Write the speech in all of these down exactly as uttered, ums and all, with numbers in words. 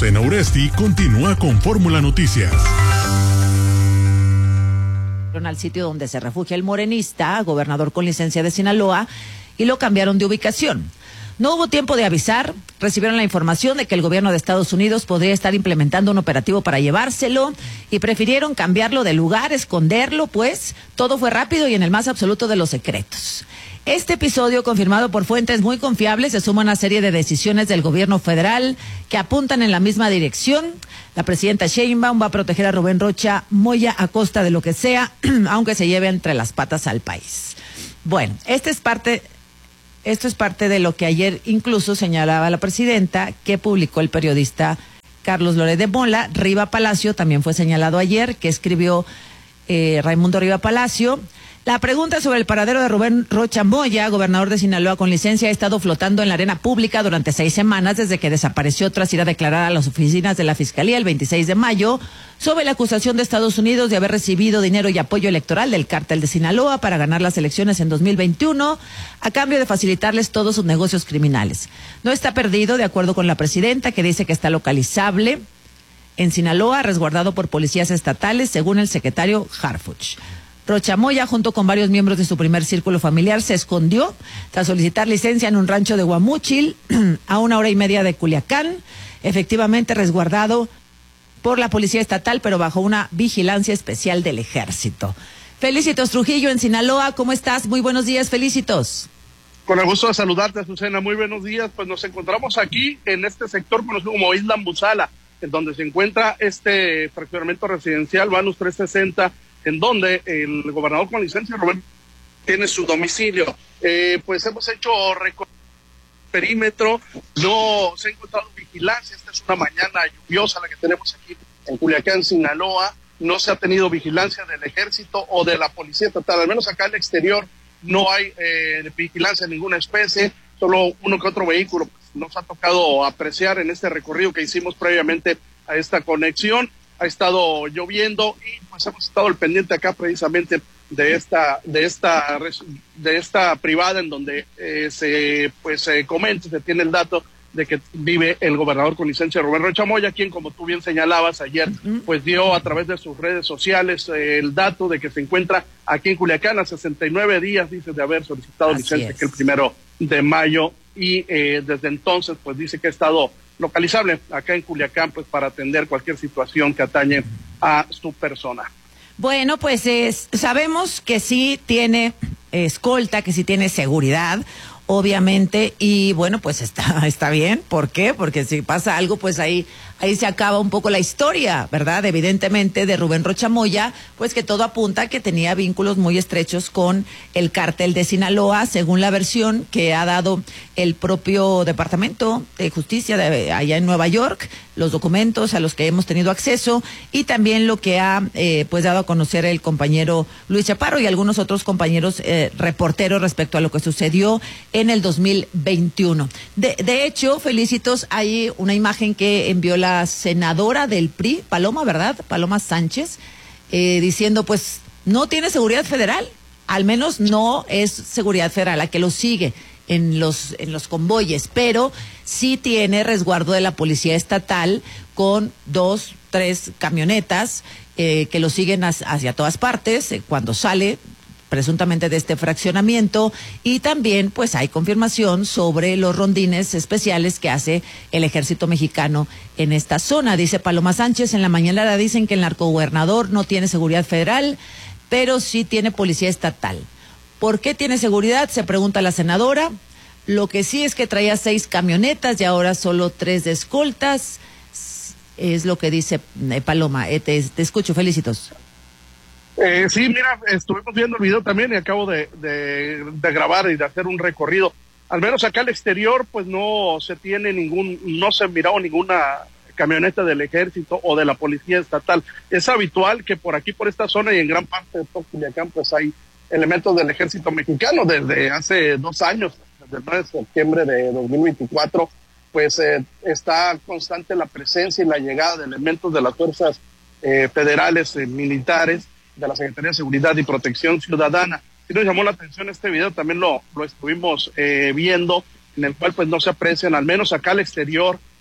Azucena Uresti continúa con Fórmula Noticias. Al sitio donde se refugia el morenista, gobernador con licencia de Sinaloa, y lo cambiaron de ubicación. No hubo tiempo de avisar, recibieron la información de que el gobierno de Estados Unidos podría estar implementando un operativo para llevárselo y prefirieron cambiarlo de lugar, esconderlo, pues todo fue rápido y en el más absoluto de los secretos. Este episodio, confirmado por fuentes muy confiables, se suma a una serie de decisiones del gobierno federal que apuntan en la misma dirección. La presidenta Sheinbaum va a proteger a Rubén Rocha Moya a costa de lo que sea, aunque se lleve entre las patas al país. Bueno, esta es parte... Esto es parte de lo que ayer incluso señalaba la presidenta, que publicó el periodista Carlos Loret de Mola. Riva Palacio también fue señalado ayer, que escribió eh, Raimundo Riva Palacio. La pregunta sobre el paradero de Rubén Rocha Moya, gobernador de Sinaloa con licencia, ha estado flotando en la arena pública durante seis semanas desde que desapareció tras ir a declarar a las oficinas de la Fiscalía el veintiséis de mayo sobre la acusación de Estados Unidos de haber recibido dinero y apoyo electoral del cártel de Sinaloa para ganar las elecciones en dos mil veintiuno a cambio de facilitarles todos sus negocios criminales. No está perdido, de acuerdo con la presidenta, que dice que está localizable en Sinaloa, resguardado por policías estatales, según el secretario Harfuch. Rocha Moya, junto con varios miembros de su primer círculo familiar, se escondió tras solicitar licencia en un rancho de Guamúchil, a una hora y media de Culiacán, efectivamente resguardado por la policía estatal, pero bajo una vigilancia especial del ejército. Felicitos Trujillo en Sinaloa, ¿cómo estás? Muy buenos días, Felicitos. Con el gusto de saludarte, Azucena, muy buenos días. Pues nos encontramos aquí en este sector conocido como Isla Ambuzala, en donde se encuentra este fraccionamiento residencial Vanus trescientos sesenta, en donde el gobernador con licencia, Rubén, tiene su domicilio. Eh, pues hemos hecho recorrido perímetro, no se ha encontrado vigilancia. Esta es una mañana lluviosa la que tenemos aquí en Culiacán, Sinaloa. No se ha tenido vigilancia del ejército o de la policía estatal, al menos acá al exterior no hay eh, vigilancia de ninguna especie, solo uno que otro vehículo. Pues, nos ha tocado apreciar en este recorrido que hicimos previamente a esta conexión. Ha estado lloviendo y pues hemos estado al pendiente acá precisamente de esta de esta de esta privada en donde eh, se pues se comenta, se tiene el dato de que vive el gobernador con licencia Rubén Rocha Moya, quien, como tú bien señalabas ayer, pues dio a través de sus redes sociales eh, el dato de que se encuentra aquí en Culiacán a sesenta y nueve días, dice, de haber solicitado Así licencia, es. que el primero de mayo, y eh, desde entonces pues dice que ha estado localizable acá en Culiacán, pues para atender cualquier situación que atañe a su persona. Bueno, pues es, sabemos que sí tiene escolta, que sí tiene seguridad, obviamente, y bueno, pues está está bien. ¿Por qué? Porque si pasa algo, pues ahí ahí se acaba un poco la historia, ¿verdad? Evidentemente, de Rubén Rocha Moya, pues que todo apunta a que tenía vínculos muy estrechos con el cártel de Sinaloa, según la versión que ha dado el propio Departamento de Justicia de allá en Nueva York, los documentos a los que hemos tenido acceso, y también lo que ha eh, pues dado a conocer el compañero Luis Chaparro y algunos otros compañeros eh, reporteros respecto a lo que sucedió en el dos mil veintiuno. De, de hecho, Felicitos, hay una imagen que envió la senadora del P R I, Paloma, ¿verdad? Paloma Sánchez, eh, diciendo, pues, no tiene seguridad federal, al menos no es seguridad federal la que lo sigue en los en los convoyes, pero sí tiene resguardo de la policía estatal con dos, tres camionetas eh, que lo siguen hacia, hacia todas partes eh, cuando sale presuntamente de este fraccionamiento, y también pues hay confirmación sobre los rondines especiales que hace el ejército mexicano en esta zona. Dice Paloma Sánchez, en la mañanera dicen que el narcogobernador no tiene seguridad federal, pero sí tiene policía estatal. ¿Por qué tiene seguridad? Se pregunta la senadora. Lo que sí es que traía seis camionetas y ahora solo tres de escoltas, es lo que dice eh, Paloma. Eh, te, te escucho, Felicitos. Eh, sí, mira, estuvimos viendo el video también y acabo de, de, de grabar y de hacer un recorrido. Al menos acá al exterior, pues no se tiene ningún, no se ha mirado ninguna camioneta del ejército o de la policía estatal. Es habitual que por aquí, por esta zona y en gran parte de todo Culiacán, pues hay elementos del ejército mexicano desde hace dos años, desde el nueve de septiembre de dos mil veinticuatro, pues eh, está constante la presencia y la llegada de elementos de las fuerzas eh, federales, eh, militares, de la Secretaría de Seguridad y Protección Ciudadana. Sí nos llamó la atención este video, también lo, lo estuvimos eh, viendo, en el cual pues no se aprecian, al menos acá al exterior,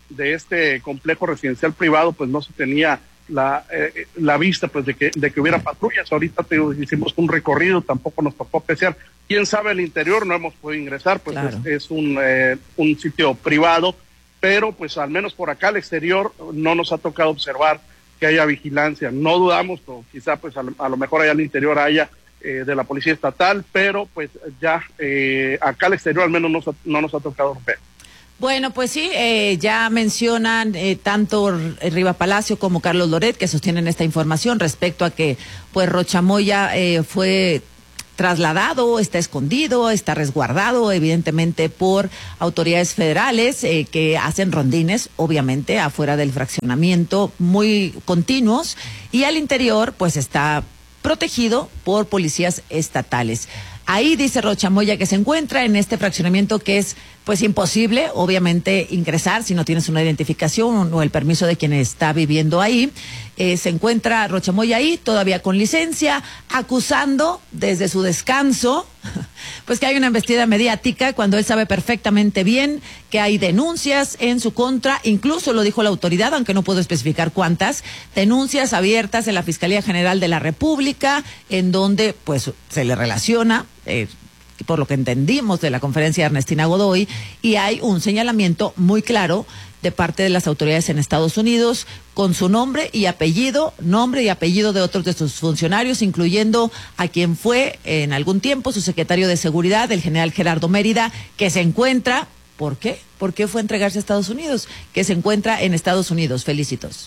de este complejo residencial privado, pues no se tenía la eh, la vista pues de que de que hubiera patrullas. Ahorita te hicimos un recorrido, tampoco nos tocó apreciar. Quién sabe el interior, no hemos podido ingresar, pues claro. es, es un eh, un sitio privado, pero pues al menos por acá al exterior no nos ha tocado observar que haya vigilancia. No dudamos, o quizá pues a, a lo mejor allá al interior haya eh, de la policía estatal, pero pues ya eh, acá al exterior al menos no, no nos ha tocado ver. Bueno, pues sí, eh, ya mencionan eh, tanto Riva Palacio como Carlos Loret que sostienen esta información respecto a que pues Rocha Moya eh, fue trasladado, está escondido, está resguardado evidentemente por autoridades federales eh, que hacen rondines, obviamente, afuera del fraccionamiento muy continuos, y al interior pues está protegido por policías estatales. Ahí dice Rocha Moya que se encuentra en este fraccionamiento que es pues imposible, obviamente, ingresar si no tienes una identificación o el permiso de quien está viviendo ahí. Eh, se encuentra Rocha Moya ahí, todavía con licencia, acusando desde su descanso, pues que hay una embestida mediática cuando él sabe perfectamente bien que hay denuncias en su contra, incluso lo dijo la autoridad, aunque no puedo especificar cuántas, denuncias abiertas en la Fiscalía General de la República, en donde pues se le relaciona, eh, por lo que entendimos de la conferencia de Ernestina Godoy, y hay un señalamiento muy claro de parte de las autoridades en Estados Unidos con su nombre y apellido, nombre y apellido de otros de sus funcionarios, incluyendo a quien fue en algún tiempo su secretario de Seguridad, el general Gerardo Mérida, que se encuentra, ¿por qué? ¿Por qué fue a entregarse a Estados Unidos? Que se encuentra en Estados Unidos. Felicitos.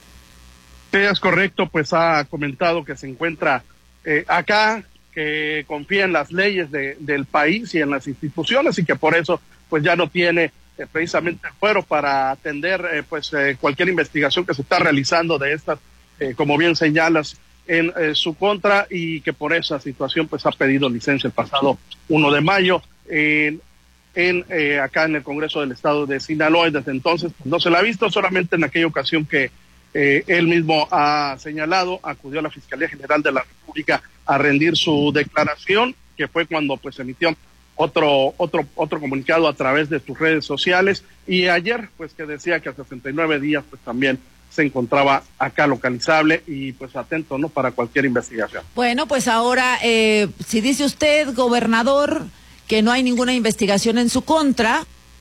Sí, es correcto, pues ha comentado que se encuentra eh, acá, que confía en las leyes de, del país y en las instituciones y que por eso pues ya no tiene eh, precisamente el fuero para atender eh, pues eh, cualquier investigación que se está realizando de estas, eh, como bien señalas, en eh, su contra, y que por esa situación pues ha pedido licencia el pasado uno de mayo eh, en eh, acá en el Congreso del Estado de Sinaloa, y desde entonces pues, no se la ha visto, solamente en aquella ocasión que Eh, él mismo ha señalado, acudió a la Fiscalía General de la República a rendir su declaración, que fue cuando pues emitió otro otro otro comunicado a través de sus redes sociales, y ayer pues que decía que a sesenta y nueve días pues también se encontraba acá localizable y pues atento, ¿no?, para cualquier investigación. Bueno, pues ahora eh, si dice usted, gobernador, que no hay ninguna investigación en su contra,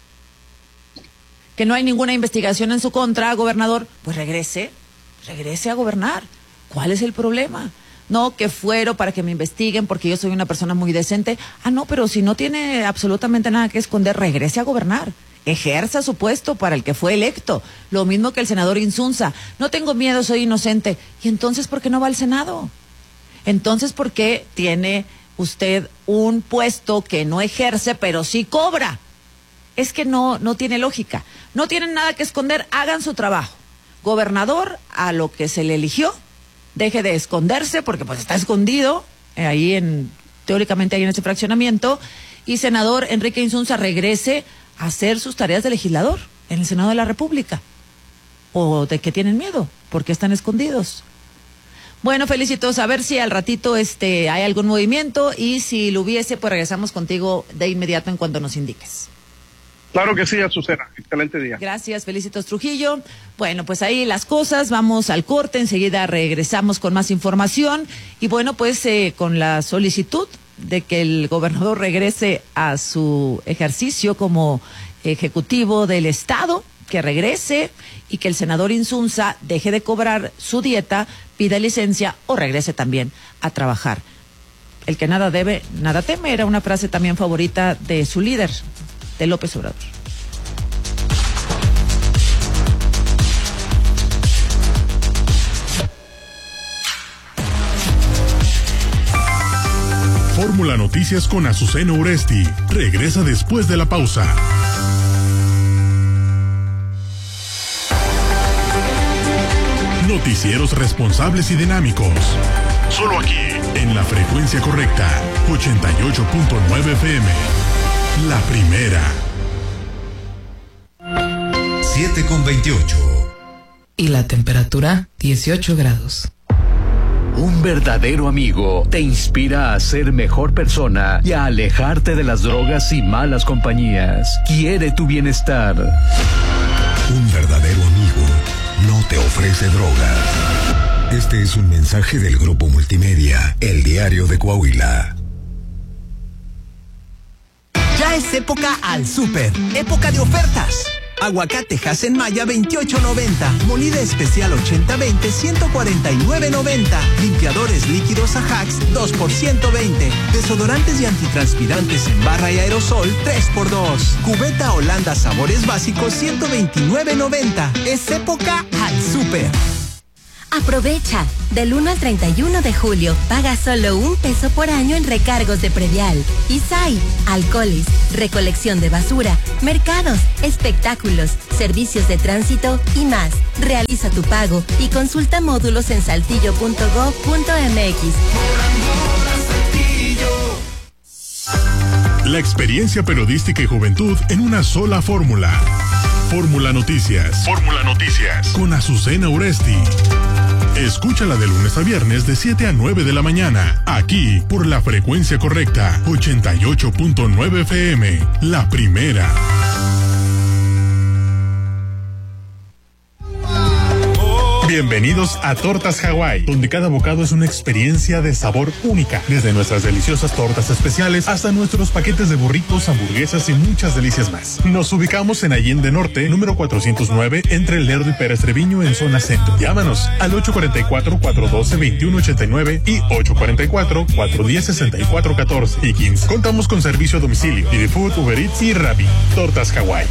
que no hay ninguna investigación en su contra, gobernador, pues regrese, regrese a gobernar. ¿Cuál es el problema? No, que fuero para que me investiguen porque yo soy una persona muy decente. Ah, no, pero si no tiene absolutamente nada que esconder, regrese a gobernar. Ejerza su puesto para el que fue electo. Lo mismo que el senador Insunza. No tengo miedo, soy inocente. ¿Y entonces por qué no va al Senado? Entonces, ¿por qué tiene usted un puesto que no ejerce, pero sí cobra? Es que no, no tiene lógica. No tienen nada que esconder, hagan su trabajo. Gobernador, a lo que se le eligió, deje de esconderse, porque pues está escondido, eh, ahí en, teóricamente ahí en ese fraccionamiento, y senador Enrique Insunza regrese a hacer sus tareas de legislador en el Senado de la República. ¿O de qué tienen miedo? ¿Por qué están escondidos? Bueno, Felicitos, a ver si al ratito este hay algún movimiento, y si lo hubiese, pues regresamos contigo de inmediato en cuanto nos indiques. Claro que sí, Azucena. Excelente día. Gracias, Felicitos Trujillo. Bueno, pues ahí las cosas, vamos al corte, enseguida regresamos con más información, y bueno, pues eh, con la solicitud de que el gobernador regrese a su ejercicio como ejecutivo del Estado, que regrese, y que el senador Insunza deje de cobrar su dieta, pida licencia o regrese también a trabajar. El que nada debe, nada teme, era una frase también favorita de su líder, de López Obrador. Fórmula Noticias con Azucena Uresti regresa después de la pausa. Noticieros responsables y dinámicos. Solo aquí, en la frecuencia correcta, ochenta y ocho punto nueve F M. La primera. siete con veintiocho. Y la temperatura, dieciocho grados. Un verdadero amigo te inspira a ser mejor persona y a alejarte de las drogas y malas compañías. Quiere tu bienestar. Un verdadero amigo no te ofrece drogas. Este es un mensaje del Grupo Multimedia, El Diario de Coahuila. Ya es época al súper, época de ofertas. Aguacate Hasenmaya veintiocho noventa, molida especial ochenta veinte ciento cuarenta y nueve noventa, limpiadores líquidos Ajax dos por ciento veinte, desodorantes y antitranspirantes en barra y aerosol tres por dos, cubeta Holanda sabores básicos ciento veintinueve noventa. Es época al súper. Aprovecha. Del uno al treinta y uno de julio, paga solo un peso por año en recargos de predial. I S A I, alcoholes, recolección de basura, mercados, espectáculos, servicios de tránsito y más. Realiza tu pago y consulta módulos en saltillo punto gob punto m x. La experiencia periodística y juventud en una sola fórmula. Fórmula Noticias. Fórmula Noticias. Con Azucena Uresti. Escúchala de lunes a viernes de siete a nueve de la mañana, aquí por la frecuencia correcta, ochenta y ocho punto nueve F M, la primera. Bienvenidos a Tortas Hawái, donde cada bocado es una experiencia de sabor única. Desde nuestras deliciosas tortas especiales hasta nuestros paquetes de burritos, hamburguesas y muchas delicias más. Nos ubicamos en Allende Norte, número cuatrocientos nueve, entre El Lerdo y Pérez Treviño en zona centro. Llámanos al ocho cuatro cuatro, cuatro uno dos, dos uno ocho nueve y ocho cuatro cuatro, cuatro uno cero, seis cuatro uno cuatro y quince. Contamos con servicio a domicilio, Didi Food, Uber Eats y Rappi. Tortas Hawái.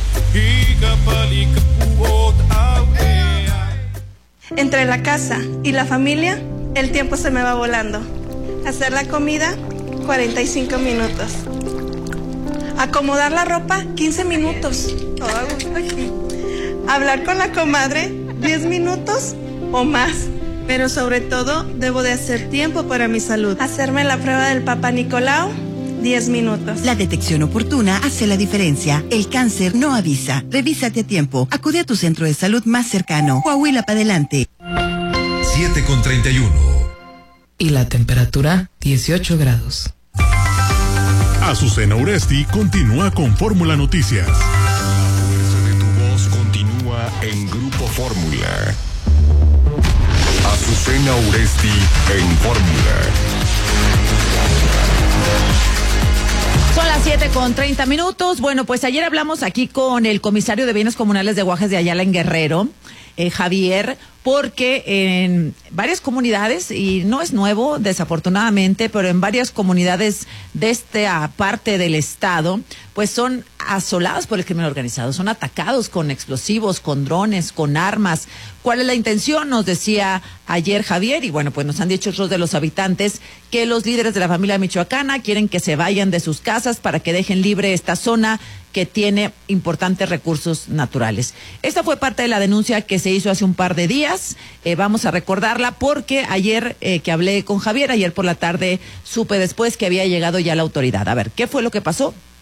Entre la casa y la familia, el tiempo se me va volando. Hacer la comida, cuarenta y cinco minutos. Acomodar la ropa, quince minutos. Todo a gusto aquí. Hablar con la comadre, diez minutos o más. Pero sobre todo, debo de hacer tiempo para mi salud. Hacerme la prueba del Papá Nicolau, diez minutos. La detección oportuna hace la diferencia. El cáncer no avisa. Revísate a tiempo. Acude a tu centro de salud más cercano. Coahuila para adelante. siete con treinta y uno. Y la temperatura, dieciocho grados. Azucena Uresti continúa con Fórmula Noticias. La fuerza de tu voz continúa en Grupo Fórmula. Azucena Uresti en Fórmula. Son las siete con treinta minutos. Bueno, pues ayer hablamos aquí con el comisario de Bienes Comunales de Guajes de Ayala en Guerrero, eh, Javier, porque en varias comunidades, y no es nuevo desafortunadamente, pero en varias comunidades de esta parte del estado, pues son asolados por el crimen organizado, son atacados con explosivos, con drones, con armas. ¿Cuál es la intención? Nos decía ayer Javier, y bueno, pues nos han dicho otros de los habitantes que los líderes de la familia michoacana quieren que se vayan de sus casas para que dejen libre esta zona que tiene importantes recursos naturales. Esta fue parte de la denuncia que se hizo hace un par de días. Eh, vamos a recordarla porque ayer eh, que hablé con Javier, ayer por la tarde supe después que había llegado ya la autoridad. A ver, ¿qué fue lo que pasó?